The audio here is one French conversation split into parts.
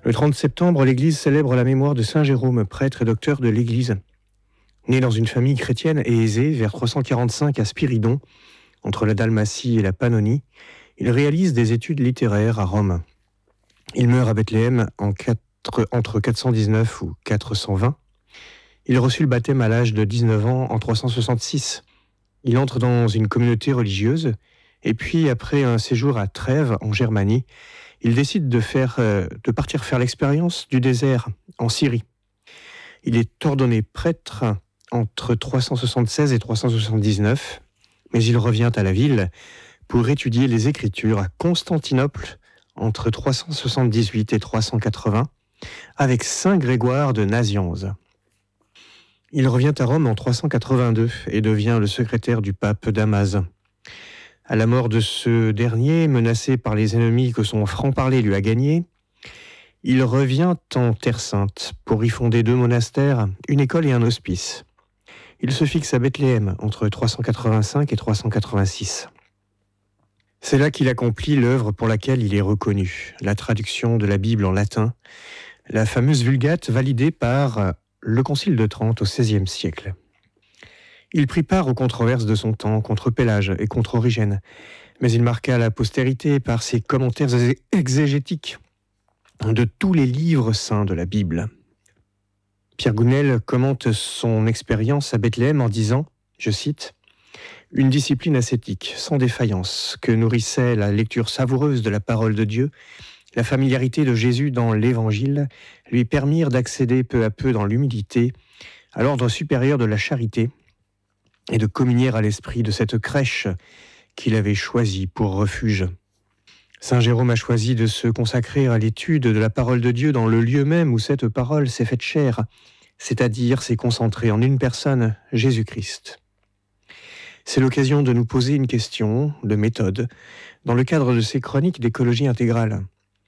Le 30 septembre, l'Église célèbre la mémoire de Saint Jérôme, prêtre et docteur de l'Église. Né dans une famille chrétienne et aisée, vers 345 à Spiridon, entre la Dalmatie et la Pannonie, il réalise des études littéraires à Rome. Il meurt à Bethléem entre 419 ou 420. Il reçut le baptême à l'âge de 19 ans en 366. Il entre dans une communauté religieuse et puis, après un séjour à Trèves, en Germanie, il décide de partir faire l'expérience du désert en Syrie. Il est ordonné prêtre entre 376 et 379, mais il revient à la ville pour étudier les Écritures à Constantinople entre 378 et 380 avec Saint Grégoire de Nazianze. Il revient à Rome en 382 et devient le secrétaire du pape Damaze. À la mort de ce dernier, menacé par les ennemis que son franc-parler lui a gagnés, il revient en Terre Sainte pour y fonder 2 monastères, une école et un hospice. Il se fixe à Bethléem entre 385 et 386. C'est là qu'il accomplit l'œuvre pour laquelle il est reconnu, la traduction de la Bible en latin, la fameuse Vulgate validée par le Concile de Trente au XVIe siècle. Il prit part aux controverses de son temps contre Pélage et contre Origène, mais il marqua la postérité par ses commentaires exégétiques de tous les livres saints de la Bible. Pierre Gounel commente son expérience à Bethléem en disant, je cite, « Une discipline ascétique, sans défaillance, que nourrissait la lecture savoureuse de la parole de Dieu, la familiarité de Jésus dans l'Évangile, lui permirent d'accéder peu à peu dans l'humilité à l'ordre supérieur de la charité, et de communier à l'esprit de cette crèche qu'il avait choisie pour refuge. Saint Jérôme a choisi de se consacrer à l'étude de la parole de Dieu dans le lieu même où cette parole s'est faite chair, c'est-à-dire s'est concentrée en une personne, Jésus-Christ. C'est l'occasion de nous poser une question de méthode dans le cadre de ces chroniques d'écologie intégrale.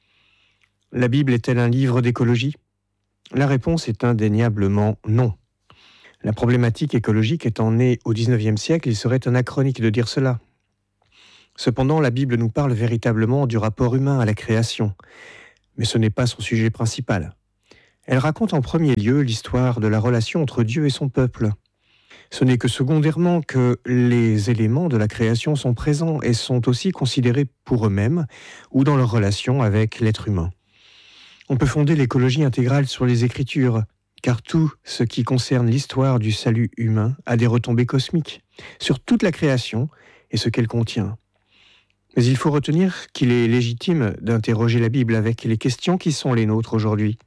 La Bible est-elle un livre d'écologie ? La réponse est indéniablement non. La problématique écologique étant née au XIXe siècle, il serait anachronique de dire cela. Cependant, la Bible nous parle véritablement du rapport humain à la création, mais ce n'est pas son sujet principal. Elle raconte en premier lieu l'histoire de la relation entre Dieu et son peuple. Ce n'est que secondairement que les éléments de la création sont présents et sont aussi considérés pour eux-mêmes ou dans leur relation avec l'être humain. On peut fonder l'écologie intégrale sur les Écritures, car tout ce qui concerne l'histoire du salut humain a des retombées cosmiques sur toute la création et ce qu'elle contient. Mais il faut retenir qu'il est légitime d'interroger la Bible avec les questions qui sont les nôtres aujourd'hui.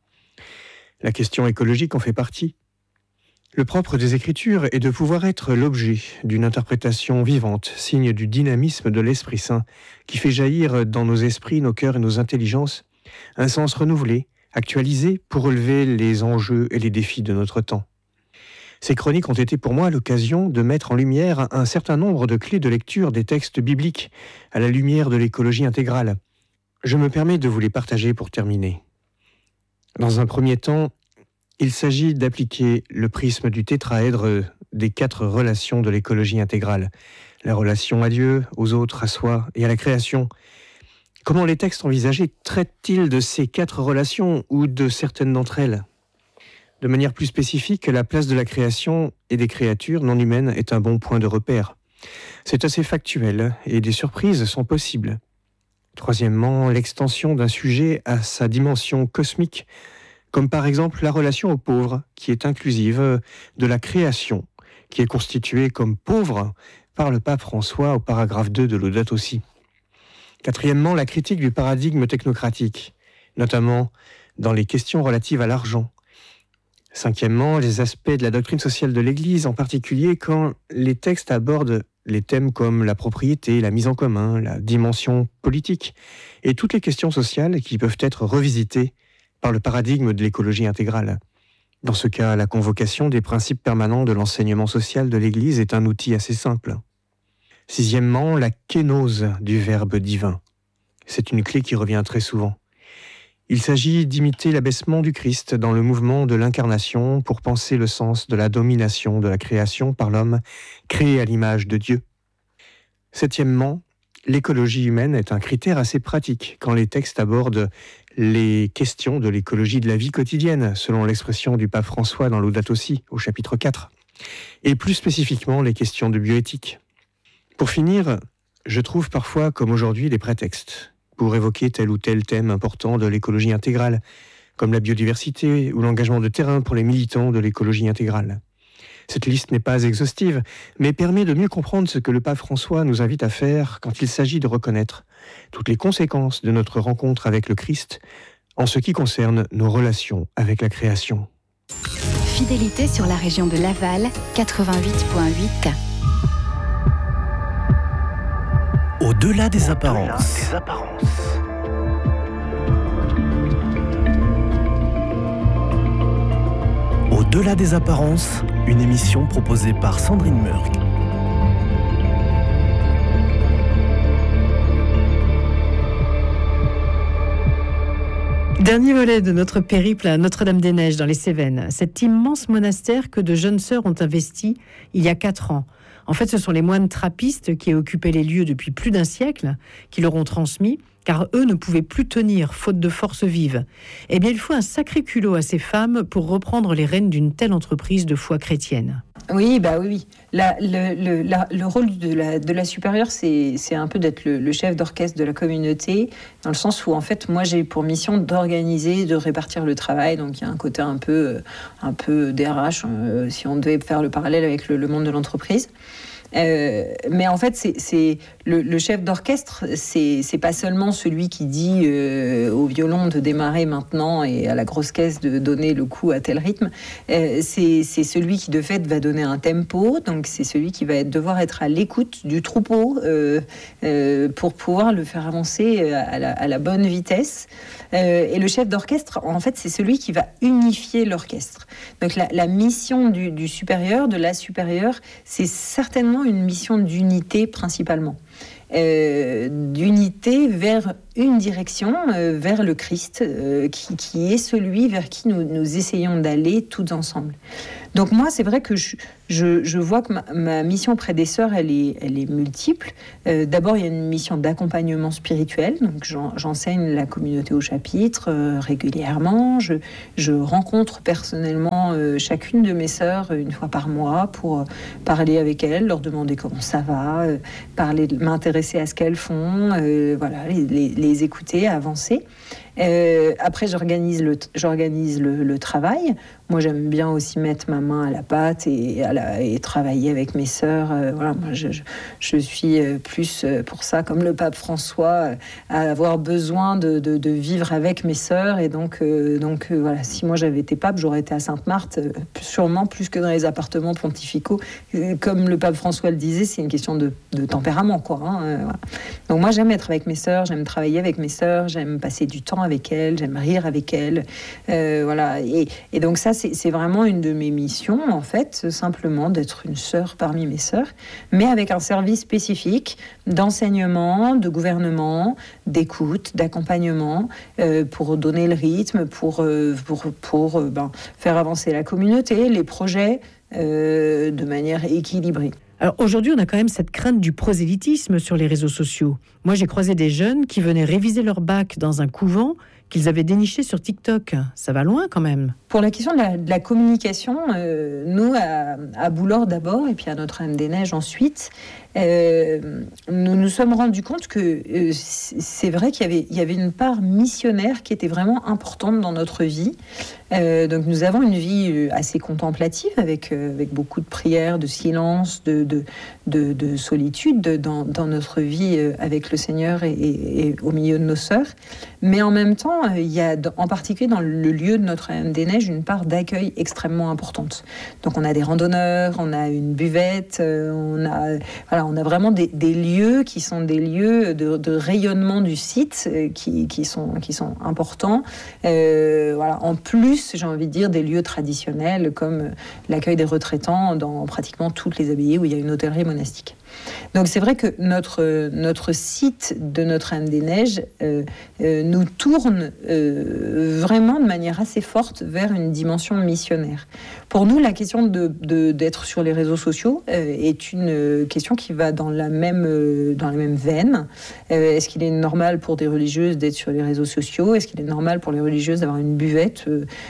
La question écologique en fait partie. Le propre des Écritures est de pouvoir être l'objet d'une interprétation vivante, signe du dynamisme de l'Esprit Saint, qui fait jaillir dans nos esprits, nos cœurs et nos intelligences un sens renouvelé, actualisé pour relever les enjeux et les défis de notre temps. Ces chroniques ont été pour moi l'occasion de mettre en lumière un certain nombre de clés de lecture des textes bibliques à la lumière de l'écologie intégrale. Je me permets de vous les partager pour terminer. Dans un premier temps, il s'agit d'appliquer le prisme du tétraèdre des 4 relations de l'écologie intégrale. La relation à Dieu, aux autres, à soi et à la création. Comment les textes envisagés traitent-ils de ces 4 relations ou de certaines d'entre elles ? De manière plus spécifique, la place de la création et des créatures non humaines est un bon point de repère. C'est assez factuel et des surprises sont possibles. Troisièmement, l'extension d'un sujet à sa dimension cosmique, comme par exemple la relation aux pauvres, qui est inclusive de la création, qui est constituée comme pauvre par le pape François au paragraphe 2 de Laudato Si. Quatrièmement, la critique du paradigme technocratique, notamment dans les questions relatives à l'argent. Cinquièmement, les aspects de la doctrine sociale de l'Église, en particulier quand les textes abordent les thèmes comme la propriété, la mise en commun, la dimension politique, et toutes les questions sociales qui peuvent être revisitées par le paradigme de l'écologie intégrale. Dans ce cas, la convocation des principes permanents de l'enseignement social de l'Église est un outil assez simple. Sixièmement, la kénose du Verbe divin. C'est une clé qui revient très souvent. Il s'agit d'imiter l'abaissement du Christ dans le mouvement de l'incarnation pour penser le sens de la domination de la création par l'homme créé à l'image de Dieu. Septièmement, l'écologie humaine est un critère assez pratique quand les textes abordent les questions de l'écologie de la vie quotidienne, selon l'expression du pape François dans Laudato Si, au chapitre 4, et plus spécifiquement les questions de bioéthique. Pour finir, je trouve parfois, comme aujourd'hui, des prétextes pour évoquer tel ou tel thème important de l'écologie intégrale, comme la biodiversité ou l'engagement de terrain pour les militants de l'écologie intégrale. Cette liste n'est pas exhaustive, mais permet de mieux comprendre ce que le pape François nous invite à faire quand il s'agit de reconnaître toutes les conséquences de notre rencontre avec le Christ en ce qui concerne nos relations avec la création. Fidélité sur la région de Laval, 88.8. Au-delà des apparences. Au-delà des apparences, une émission proposée par Sandrine Meurgue. Dernier volet de notre périple à Notre-Dame-des-Neiges dans les Cévennes. Cet immense monastère que de jeunes sœurs ont investi il y a 4 ans. En fait, ce sont les moines trappistes qui occupaient les lieux depuis plus d'un siècle, qui leur ont transmis, car eux ne pouvaient plus tenir, faute de force vive. Eh bien, il faut un sacré culot à ces femmes pour reprendre les rênes d'une telle entreprise de foi chrétienne. Oui. Le rôle de la supérieure, c'est un peu d'être le chef d'orchestre de la communauté, dans le sens où, en fait, moi, j'ai pour mission d'organiser, de répartir le travail. Donc, il y a un côté un peu DRH, si on devait faire le parallèle avec le monde de l'entreprise. Mais en fait, c'est le chef d'orchestre, c'est pas seulement celui qui dit au violon de démarrer maintenant et à la grosse caisse de donner le coup à tel rythme. C'est celui qui de fait va donner un tempo, donc c'est celui qui va devoir être à l'écoute du troupeau pour pouvoir le faire avancer à la bonne vitesse. Et le chef d'orchestre, en fait, c'est celui qui va unifier l'orchestre. Donc la mission du supérieur, de la supérieure, c'est certainement une mission d'unité principalement. D'unité vers une direction, vers le Christ, qui est celui vers qui nous essayons d'aller tous ensemble. Donc moi, c'est vrai que je vois que ma mission auprès des sœurs, elle est multiple. D'abord, il y a une mission d'accompagnement spirituel. Donc j'enseigne la communauté au chapitre régulièrement. Je rencontre personnellement chacune de mes sœurs une fois par mois pour parler avec elles, leur demander comment ça va, m'intéresser à ce qu'elles font, les écouter, avancer. Après, j'organise le travail. Moi, j'aime bien aussi mettre ma main à la pâte et travailler avec mes sœurs. Moi, je suis plus pour ça, comme le pape François, à avoir besoin de vivre avec mes sœurs. Et donc, si moi j'avais été pape, j'aurais été à Sainte-Marthe, sûrement plus que dans les appartements pontificaux. Comme le pape François le disait, c'est une question de tempérament, quoi. Donc moi, j'aime être avec mes sœurs, j'aime travailler avec mes sœurs, j'aime passer du temps avec elles, j'aime rire avec elles. Et donc ça, c'est vraiment une de mes missions, en fait, simplement d'être une sœur parmi mes sœurs, mais avec un service spécifique d'enseignement, de gouvernement, d'écoute, d'accompagnement, pour donner le rythme, pour faire avancer la communauté, les projets, de manière équilibrée. Alors aujourd'hui, on a quand même cette crainte du prosélytisme sur les réseaux sociaux. Moi, j'ai croisé des jeunes qui venaient réviser leur bac dans un couvent qu'ils avaient déniché sur TikTok. Ça va loin quand même. Pour la question de la communication, nous, à Boulord d'abord, et puis à Notre-Dame-des-Neiges ensuite, nous nous sommes rendus compte que c'est vrai qu'il y avait une part missionnaire qui était vraiment importante dans notre vie. Donc nous avons une vie assez contemplative avec beaucoup de prières, de silence, de solitude dans notre vie avec le Seigneur et au milieu de nos sœurs. Mais en même temps, il y a en particulier dans le lieu de Notre-Dame-des-Neiges une part d'accueil extrêmement importante. Donc on a des randonneurs, on a une buvette, on a vraiment des lieux qui sont des lieux de rayonnement du site qui sont importants. En plus, j'ai envie de dire, des lieux traditionnels comme l'accueil des retraitants dans pratiquement toutes les abbayes où il y a une hôtellerie monastique. Donc c'est vrai que notre site de Notre-Dame-des-Neiges nous tourne vraiment de manière assez forte vers une dimension missionnaire. Pour nous, la question d'être sur les réseaux sociaux est une question qui va dans la même veine. Est-ce qu'il est normal pour des religieuses d'être sur les réseaux sociaux ? Est-ce qu'il est normal pour les religieuses d'avoir une buvette ?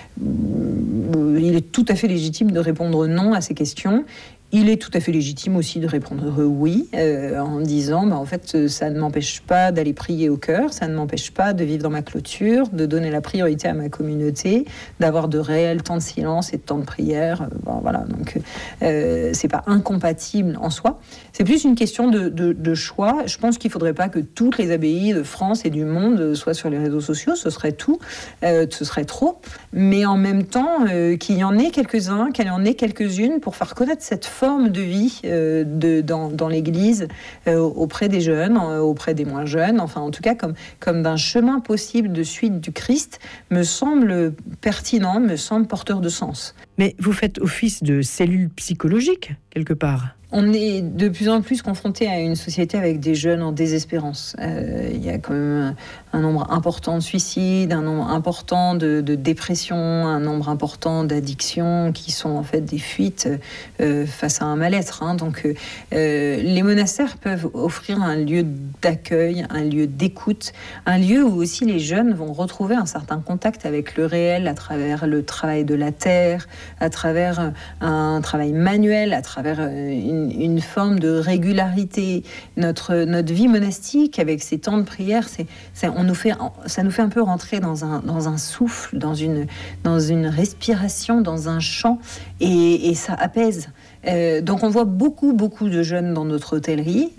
Il est tout à fait légitime de répondre non à ces questions. Il est tout à fait légitime aussi de répondre oui, en disant en fait ça ne m'empêche pas d'aller prier au cœur, ça ne m'empêche pas de vivre dans ma clôture, de donner la priorité à ma communauté, d'avoir de réels temps de silence et de temps de prière. Voilà, donc c'est pas incompatible en soi. C'est plus une question de choix. Je pense qu'il ne faudrait pas que toutes les abbayes de France et du monde soient sur les réseaux sociaux, ce serait tout, ce serait trop. Mais en même temps, qu'il y en ait quelques-uns, qu'il y en ait quelques-unes pour faire connaître cette forme de vie dans l'Église auprès des jeunes, auprès des moins jeunes, enfin en tout cas comme d'un chemin possible de suite du Christ, me semble pertinent, me semble porteur de sens. Mais vous faites office de cellule psychologique, quelque part. On est de plus en plus confronté à une société avec des jeunes en désespérance. Il y a quand même un nombre important de suicides, un nombre important de dépressions, un nombre important d'addictions qui sont en fait des fuites face à un mal-être. Donc les monastères peuvent offrir un lieu d'accueil, un lieu d'écoute, un lieu où aussi les jeunes vont retrouver un certain contact avec le réel à travers le travail de la terre, à travers un travail manuel, à travers une forme de régularité. Notre vie monastique, avec ces temps de prière, ça nous fait un peu rentrer dans un souffle, dans une respiration, dans un chant, et ça apaise. Donc on voit beaucoup de jeunes dans notre hôtellerie.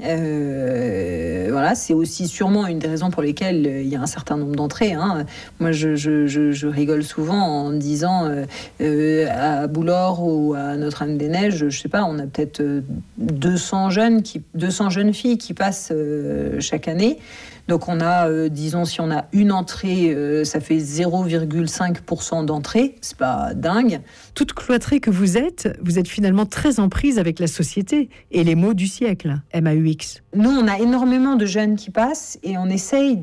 Voilà, c'est aussi sûrement une des raisons pour lesquelles il y a un certain nombre d'entrées. Moi, je rigole souvent en disant à Boulor ou à Notre-Dame-des-Neiges, je sais pas, on a peut-être 200 jeunes filles qui passent chaque année. Donc on a, disons, si on a une entrée, ça fait 0,5% d'entrée. C'est pas dingue. Toute cloîtrée que vous êtes finalement très en prise avec la société et les mots du siècle, MAUX. Nous, on a énormément de jeunes qui passent et on essaye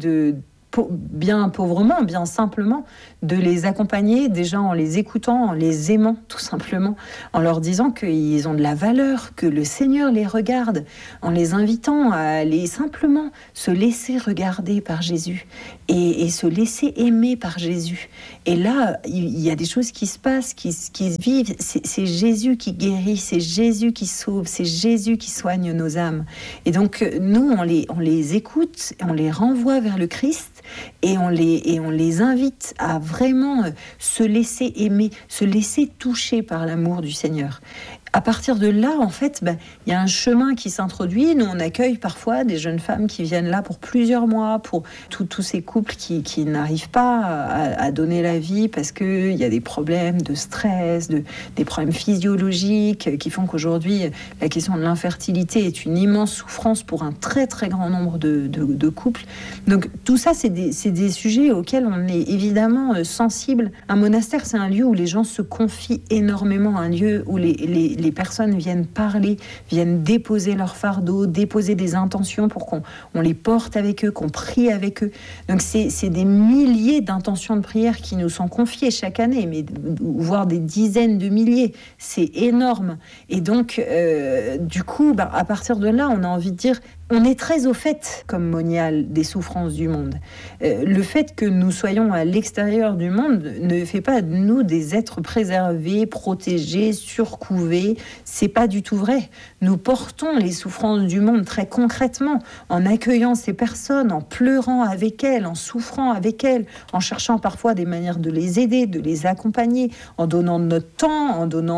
bien pauvrement, bien simplement, de les accompagner déjà en les écoutant, en les aimant tout simplement, en leur disant qu'ils ont de la valeur, que le Seigneur les regarde, en les invitant à aller simplement se laisser regarder par Jésus et se laisser aimer par Jésus. Et là, il y a des choses qui se passent, qui se vivent. C'est Jésus qui guérit, c'est Jésus qui sauve, c'est Jésus qui soigne nos âmes. Et donc, nous, on les écoute, on les renvoie vers le Christ et on les invite à vraiment se laisser aimer, se laisser toucher par l'amour du Seigneur. À partir de là, en fait, il y a un chemin qui s'introduit. Nous, on accueille parfois des jeunes femmes qui viennent là pour plusieurs mois, pour tous ces couples qui n'arrivent pas à donner la vie parce qu'il y a des problèmes de stress, des problèmes physiologiques qui font qu'aujourd'hui, la question de l'infertilité est une immense souffrance pour un très, très grand nombre de couples. Donc, tout ça, c'est des sujets auxquels on est évidemment sensible. Un monastère, c'est un lieu où les gens se confient énormément, un lieu où les personnes viennent parler, viennent déposer leur fardeau, déposer des intentions pour qu'on les porte avec eux, qu'on prie avec eux. Donc c'est des milliers d'intentions de prière qui nous sont confiées chaque année, mais voire des dizaines de milliers. C'est énorme. Et donc, du coup, à partir de là, on a envie de dire, on est très au fait, comme monial, des souffrances du monde. Le fait que nous soyons à l'extérieur du monde ne fait pas de nous des êtres préservés, protégés, surcouvés. C'est pas du tout vrai. Nous portons les souffrances du monde très concrètement, en accueillant ces personnes, en pleurant avec elles, en souffrant avec elles, en cherchant parfois des manières de les aider, de les accompagner, en donnant de notre temps,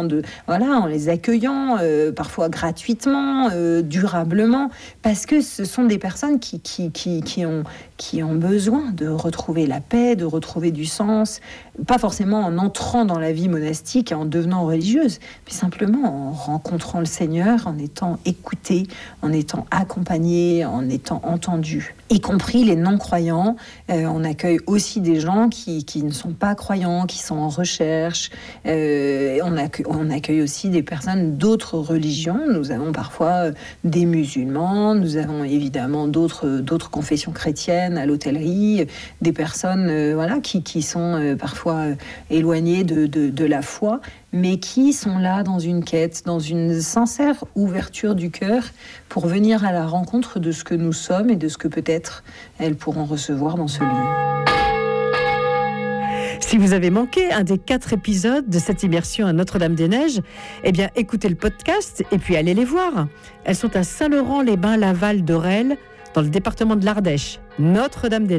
en les accueillant, parfois gratuitement, durablement, parce que ce sont des personnes qui ont besoin de retrouver la paix, de retrouver du sens, pas forcément en entrant dans la vie monastique et en devenant religieuse, mais simplement en rencontrant le Seigneur, en étant écoutée, en étant accompagnée, en étant entendue. y compris les non-croyants. On accueille aussi des gens qui ne sont pas croyants, qui sont en recherche. On accueille aussi des personnes d'autres religions. Nous avons parfois des musulmans, nous avons évidemment d'autres confessions chrétiennes à l'hôtellerie, des personnes qui sont parfois éloignées de la foi, mais qui sont là dans une quête, dans une sincère ouverture du cœur pour venir à la rencontre de ce que nous sommes et de ce que peut-être elles pourront recevoir dans ce lieu. Si vous avez manqué un des 4 épisodes de cette immersion à Notre-Dame-des-Neiges, eh bien écoutez le podcast et puis allez les voir. Elles sont à Saint-Laurent-les-Bains-Laval d'Orel, dans le département de l'Ardèche. Notre-Dame-des-Neiges.